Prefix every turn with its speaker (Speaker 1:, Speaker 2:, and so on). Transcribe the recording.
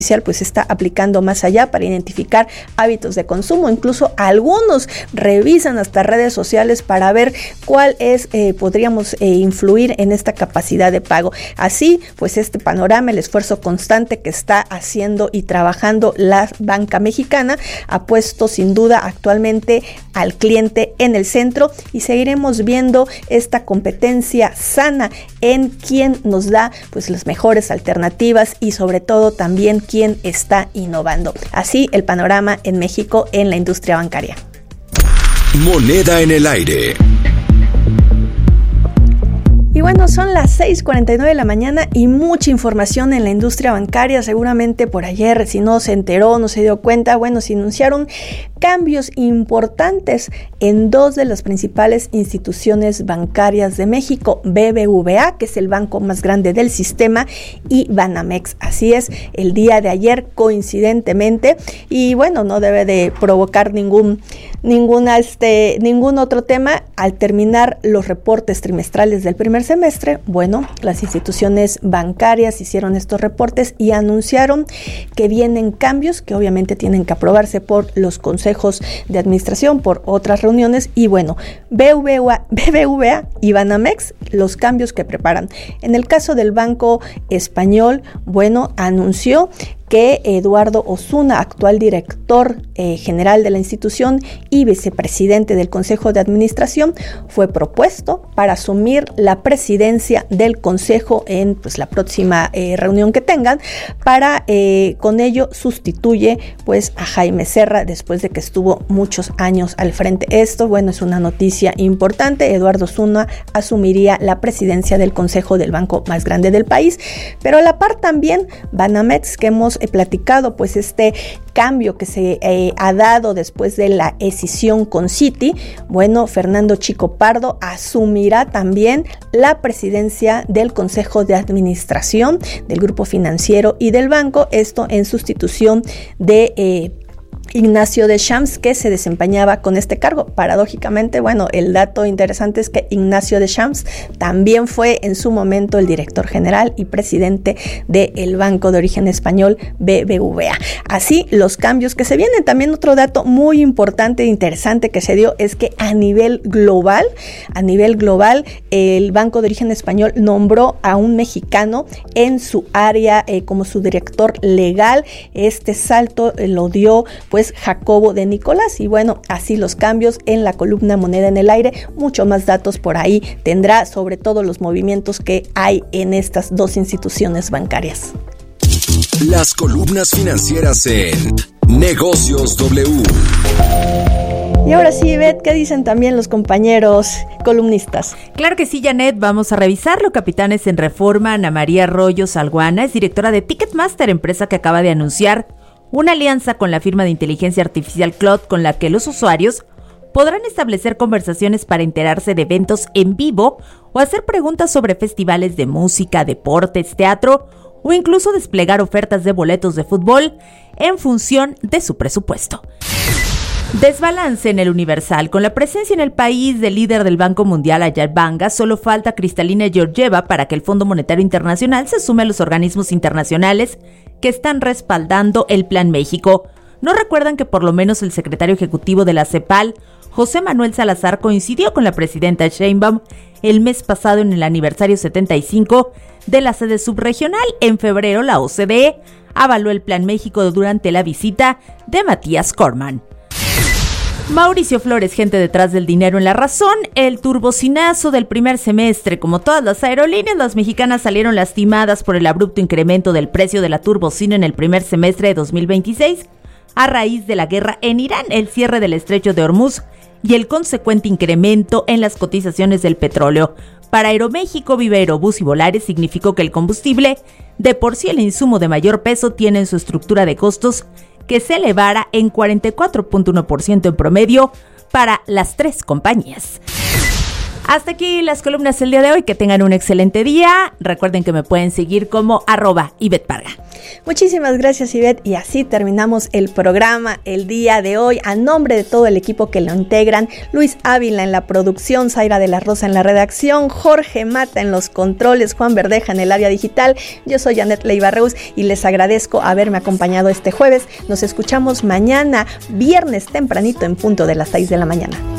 Speaker 1: pues está aplicando más allá para identificar hábitos de consumo. Incluso algunos revisan hasta redes sociales para ver cuál es, podríamos influir en esta capacidad de pago. Así, pues este panorama, el esfuerzo constante que está haciendo y trabajando la banca mexicana, ha puesto sin duda actualmente al cliente en el centro, y seguiremos viendo esta competencia sana en quién nos da pues las mejores alternativas y sobre todo también quién está innovando. Así el panorama en México en la industria bancaria.
Speaker 2: Moneda en el aire.
Speaker 1: Y bueno, son las 6:49 de la mañana y mucha información en la industria bancaria. Seguramente por ayer, si no se enteró, no se dio cuenta, bueno, se anunciaron cambios importantes en dos de las principales instituciones bancarias de México, BBVA, que es el banco más grande del sistema, y Banamex. Así es, el día de ayer, coincidentemente, y bueno, no debe de provocar ningún otro tema. Al terminar los reportes trimestrales del primer semestre, bueno, las instituciones bancarias hicieron estos reportes y anunciaron que vienen cambios que obviamente tienen que aprobarse por los consejos de administración, por otras reuniones, y bueno, BBVA y Banamex, los cambios que preparan. En el caso del Banco Español, bueno, anunció que Eduardo Osuna, actual director general de la institución y vicepresidente del Consejo de Administración, fue propuesto para asumir la presidencia del Consejo en pues la próxima reunión que tengan. Con ello sustituye pues a Jaime Serra después de que estuvo muchos años al frente. Esto, bueno, es una noticia importante. Eduardo Osuna asumiría la presidencia del Consejo del banco más grande del país, pero a la par también Banamex, que hemos platicado, pues este cambio que se ha dado después de la escisión con Citi. Bueno, Fernando Chico Pardo asumirá también la presidencia del Consejo de Administración del Grupo Financiero y del banco, esto en sustitución de Ignacio Deschamps, que se desempeñaba con este cargo. Paradójicamente, bueno, el dato interesante es que Ignacio Deschamps también fue en su momento el director general y presidente del banco de origen español BBVA. Así, los cambios que se vienen. También otro dato muy importante e interesante que se dio es que a nivel global, el banco de origen español nombró a un mexicano en su área como su director legal. Este salto lo dio pues Jacobo de Nicolás, y bueno, así los cambios en la columna Moneda en el Aire. Mucho más datos por ahí tendrá, sobre todo los movimientos que hay en estas dos instituciones bancarias.
Speaker 2: Las columnas financieras en Negocios W.
Speaker 1: Y ahora sí, Beth, ¿qué dicen también los compañeros columnistas?
Speaker 3: Claro que sí, Janet, vamos a revisarlo. Capitanes en Reforma, Ana María Arroyo Salguana es directora de Ticketmaster, empresa que acaba de anunciar una alianza con la firma de inteligencia artificial Claude, con la que los usuarios podrán establecer conversaciones para enterarse de eventos en vivo o hacer preguntas sobre festivales de música, deportes, teatro o incluso desplegar ofertas de boletos de fútbol en función de su presupuesto. Desbalance en el Universal. Con la presencia en el país del líder del Banco Mundial, Ajay Banga, solo falta Kristalina Georgieva para que el Fondo Monetario Internacional se sume a los organismos internacionales que están respaldando el Plan México. ¿No recuerdan que por lo menos el secretario ejecutivo de la CEPAL, José Manuel Salazar, coincidió con la presidenta Sheinbaum el mes pasado en el aniversario 75 de la sede subregional? En febrero, la OCDE avaló el Plan México durante la visita de Matías Corman. Mauricio Flores, gente detrás del dinero en La Razón. El turbocinazo del primer semestre. Como todas las aerolíneas, las mexicanas salieron lastimadas por el abrupto incremento del precio de la turbocina en el primer semestre de 2026, a raíz de la guerra en Irán, el cierre del estrecho de Hormuz y el consecuente incremento en las cotizaciones del petróleo. Para Aeroméxico, Viva Aerobús y Volaris significó que el combustible, de por sí el insumo de mayor peso, tiene en su estructura de costos que se elevara en 44.1% en promedio para las tres compañías. Hasta aquí las columnas del día de hoy. Que tengan un excelente día. Recuerden que me pueden seguir como @IbetParga.
Speaker 1: Muchísimas gracias, Ivette, y así terminamos el programa el día de hoy. A nombre de todo el equipo que lo integran, Luis Ávila en la producción, Zaira de la Rosa en la redacción, Jorge Mata en los controles, Juan Verdeja en el área digital, yo soy Janet Leiva Reus y les agradezco haberme acompañado este jueves. Nos escuchamos mañana, viernes tempranito en punto de las 6 de la mañana.